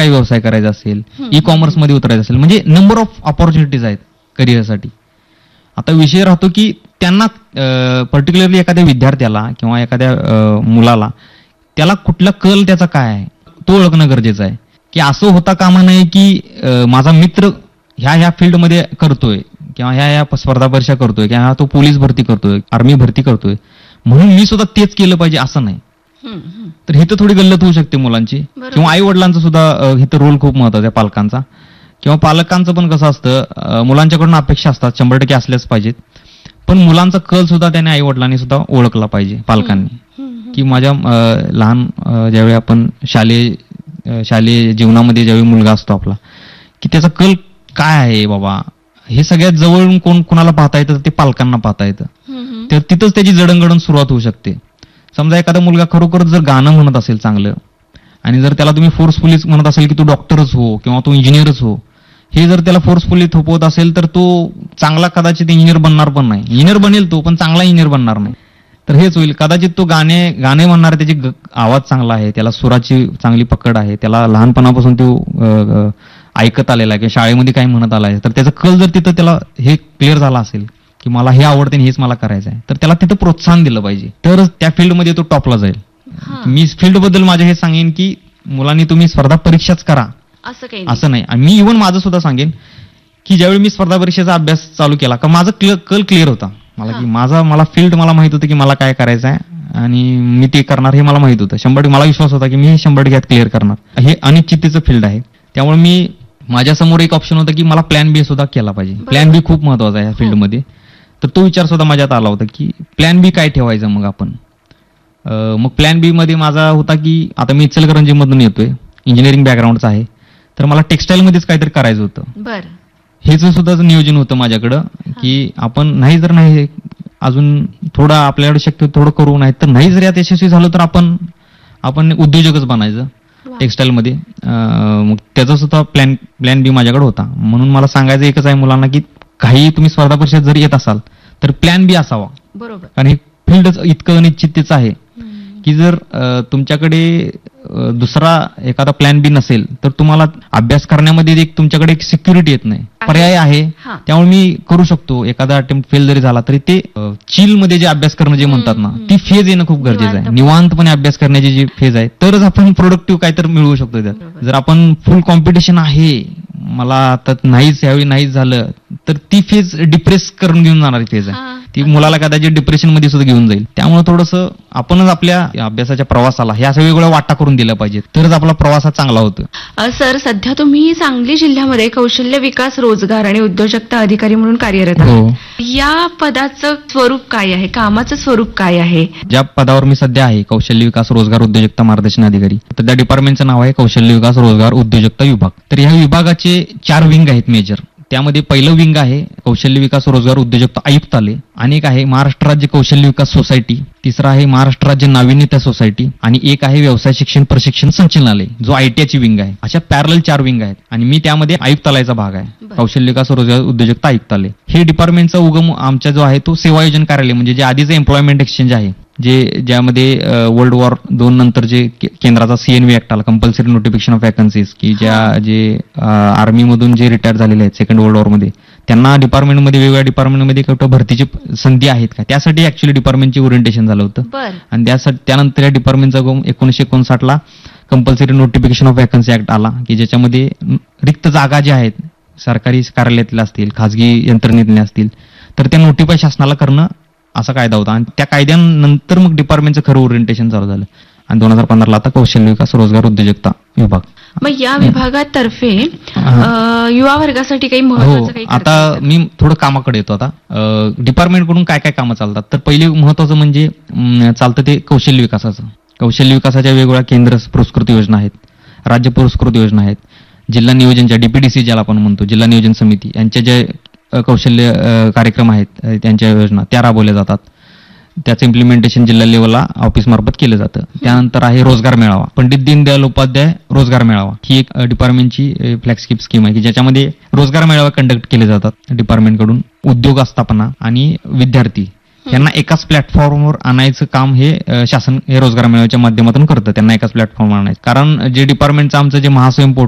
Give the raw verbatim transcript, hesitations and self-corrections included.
काही व्यवसाय करायचा असेल, ई कॉमर्समध्ये उतरायचं असेल, म्हणजे नंबर ऑफ ऑपॉर्च्युनिटीज आहेत करिअरसाठी. आता विषय राहतो की त्यांना पर्टिक्युलरली एखाद्या विद्यार्थ्याला किंवा एखाद्या मुलाला त्याला कुठला कल त्याचा काय आहे तो ओळखणं गरजेचं आहे. की असं होता कामा नये की माझा मित्र ह्या ह्या फील्डमध्ये करतोय किंवा ह्या ह्या स्पर्धा परीक्षा करतोय किंवा तो पोलीस भरती करतोय, आर्मी भरती करतोय म्हणून मी सुद्धा तेच केलं पाहिजे असं नाही. तर हे तर थोडी गल्लत होऊ शकते मुलांची, किंवा आई वडिलांचा सुद्धा इथं रोल खूप महत्वाचा आहे, पालकांचा. किंवा पालकांचं पण कसं असतं, मुलांच्याकडून अपेक्षा असतात शंभर टक्के असल्याच पाहिजेत, पण मुलांचा कल सुद्धा त्याने आई वडिलांनी सुद्धा ओळखला पाहिजे पालकांनी. की माझ्या लहान ज्यावेळी आपण शालेय शालेय जीवनामध्ये ज्यावेळी मुलगा असतो आपला, की त्याचा कल काय आहे बाबा, हे सगळ्यात जवळून कोण कुणाला पाहता येतं ते पालकांना पाहता येतं. तर तिथंच त्याची जडणघडण सुरुवात होऊ शकते. समजा एखादा मुलगा खरोखर जर गाणं म्हणत असेल चांगलं, आणि जर त्याला तुम्ही फोर्सफुली म्हणत असेल की तू डॉक्टरच हो किंवा तू इंजिनियरच हो, हे जर त्याला फोर्सफुली थोपवत असेल तर तो चांगला कदाचित इंजिनियर बनणार पण नाही. इंजिनियर बनेल तो, पण चांगला इंजिनियर बनणार नाही. तर हेच होईल, कदाचित तो गाणे गाणे म्हणणार, त्याची आवाज चांगला आहे, त्याला सुराची चांगली पकड आहे, त्याला लहानपणापासून तो ऐकत आलेला आहे किंवा शाळेमध्ये काही म्हणत आला आहे, तर त्याचा कल जर तिथं त्याला हे क्लिअर झाला असेल की मला हे आवडते आणि हेच मला करायचं आहे, तर त्याला तिथं प्रोत्साहन दिलं पाहिजे, तरच त्या फील्डमध्ये तो टॉपला जाईल. मी फील्डबद्दल माझे हे सांगेन की मुलांनी तुम्ही स्पर्धा परीक्षाच करा असं नाही. आणि मी इव्हन माझं सुद्धा सांगेन की ज्यावेळी मी स्पर्धा परीक्षेचा अभ्यास चालू केला का माझा कल क्लिअर होता मला, की माझा मला फील्ड मला माहित होतं की मला काय करायचं आहे आणि मी ते करणार हे मला माहित होतं. शंभर टक्के मला विश्वास होता की मी शंभर टक्के क्लिअर करणार. हे अनिश्चिततेचं फील्ड आहे, त्यामुळे मी माझ्यासमोर एक ऑप्शन होता की मला प्लॅन बी सुद्धा केला पाहिजे. प्लॅन बी खूप महत्वाचा आहे या फील्डमध्ये. तर तो विचार सुद्धा माझ्यात आला होता की प्लॅन बी काय ठेवायचं मग आपण. मग प्लॅन बी मध्ये माझा होता की आता मी इचलकरंजी मधून येतोय, इंजिनिअरिंग बॅकग्राऊंडचा आहे, तर मला टेक्स्टाईल मध्येच काहीतरी करायचं होतं. हेच सुद्धा नियोजन होतं माझ्याकडं की आपण नाही जर नाही अजून थोडं आपल्याकडे शक्य थोडं करू, नाही तर नाही जर यात यशस्वी झालं तर आपण आपण उद्योजकच बनायचं टेक्स्टाईल मध्ये. मग त्याचा सुद्धा प्लॅन प्लॅन बी माझ्याकडे होता. म्हणून मला सांगायचं एकच आहे मुलांना की काही तुम्ही स्पर्धा परीक्षेत जर येत असाल तर प्लॅन बी असावा. बरोबर, कारण हे फील्डच इतकं अनिश्चिततेचं आहे की जर तुमच्याकडे दुसरा एखादा प्लॅन बी नसेल तर तुम्हाला अभ्यास करण्यामध्ये एक तुमच्याकडे एक सिक्युरिटी येत नाही. पर्याय आहे, त्यामुळे मी करू शकतो. एखादा अटेम्प्ट फेल जरी झाला तरी ते चिल मध्ये जे अभ्यास करणं जे म्हणतात ना, ती फेज येणं खूप गरजेचं आहे. निवांतपणे अभ्यास करण्याची जी फेज आहे तरच आपण प्रोडक्टिव्ह काहीतरी मिळवू शकतो त्यात. जर आपण फुल कॉम्पिटिशन आहे, मला आता नाहीच यावेळी नाहीच झालं, तर ती फेज डिप्रेस करून घेऊन जाणारी फेज आहे. ती मुलाला कदाचित डिप्रेशन मध्ये सुद्धा घेऊन जाईल. त्यामुळे थोडंसं आपणच आपल्या अभ्यासाच्या प्रवासाला ह्या वेगवेगळ्या वाटा करून दिल्या पाहिजेत, तरच आपला प्रवास हा चांगला होतो. सर, सध्या तुम्ही सांगली जिल्ह्यामध्ये कौशल्य विकास, रोजगार आणि उद्योजकता अधिकारी म्हणून कार्यरत आहात. या पदाचं स्वरूप काय आहे, कामाचं स्वरूप काय आहे? ज्या पदावर मी सध्या आहे, कौशल्य विकास, रोजगार, उद्योजकता मार्गदर्शन अधिकारी, तर त्या डिपार्टमेंटचं नाव आहे कौशल्य विकास, रोजगार, उद्योजकता विभाग. तर ह्या विभागाचे चार विंग आहेत मेजर. त्यामध्ये पहिलं विंग आहे कौशल्य विकास, रोजगार, उद्योजकता आयुक्तालय, आणि एक आहे महाराष्ट्र राज्य कौशल्य विकास सोसायटी, तिसरा आहे महाराष्ट्र राज्य नाविन्यता सोसायटी, आणि एक आहे व्यवसाय शिक्षण प्रशिक्षण संचालनालय, जो आयटीआयची विंग आहे. अशा पॅरल चार विंग आहेत आणि मी त्यामध्ये आयुक्तालयाचा भाग आहे, कौशल्य विकास, रोजगार, उद्योजकता आयुक्तालय. हे डिपार्टमेंटचा उगम आमचा जो आहे तो सेवा योजन कार्यालय, म्हणजे जे आधीचं एम्प्लॉयमेंट एक्सचेंज आहे, जे ज्यामध्ये वर्ल्ड वॉर दोन नंतर जे केंद्राचा सीएनव्ही ऍक्ट आला, कंपल्सरी नोटिफिकेशन ऑफ वॅकन्सीज, की ज्या जे आर्मी मधून जे रिटायर झालेले आहेत सेकंड वर्ल्ड वॉर मध्ये, त्यांना डिपार्टमेंटमध्ये वेगवेगळ्या डिपार्टमेंटमध्ये कुठं भरतीची संधी आहेत का, त्यासाठी ऍक्च्युअली डिपार्टमेंटची ओरिएंटेशन झालं होतं. आणि त्यासाठी त्यानंतर या डिपार्टमेंटचा एकोणीशे एकोणसाठ ला compulsory notification of vacancy act आला, की ज्याच्यामध्ये रिक्त जागा ज्या आहेत सरकारी कार्यालयातल्या असतील, खाजगी यंत्रणेतल्या असतील, तर त्या नोटिफाय शासनाला करणं असा कायदा होता. आणि त्या कायद्यानंतर मग डिपार्टमेंटचं खरं ओरिएंटेशन चालू झालं. आणि दोन हजार पंधराला आता कौशल्य विकास, रोजगार, उद्योजकता विभाग. मग या विभागातर्फे युवा वर्गासाठी काही महत्वाचं काही? आता मी थोडं कामाकडे येतो. आता डिपार्टमेंटकडून काय काय कामं चालतात, तर पहिले महत्वाचं म्हणजे चालतं ते कौशल्य विकासाचं. कौशल्य विकासाच्या वेगवेगळ्या केंद्र पुरस्कृत योजना आहेत, राज्य पुरस्कृत योजना आहेत, जिल्हा नियोजनच्या डीपीडीसी ज्याला आपण म्हणतो, जिल्हा नियोजन समिती, यांच्या जे कौशल्य कार्यक्रम आहेत त्यांच्या योजना त्या राबवल्या जातात. त्याचं इम्प्लिमेंटेशन जिल्हा लेवलला ऑफिस मार्फत केलं जातं. त्यानंतर आहे रोजगार मेळावा, पंडित दीनदयाल उपाध्याय रोजगार मेळावा. ही एक डिपार्टमेंटची फ्लॅगशिप स्कीम आहे की ज्याच्यामध्ये रोजगार मेळावा कंडक्ट केले जातात डिपार्टमेंटकडून. उद्योग आस्थापना आणि विद्यार्थी यांना एकाच प्लॅटफॉर्मवर आणायचं काम हे शासन हे रोजगार मेळाव्याच्या माध्यमातून करतं. त्यांना एकाच प्लॅटफॉर्मवर आणायचं, कारण जे डिपार्टमेंटचं आमचं जे महास्वयं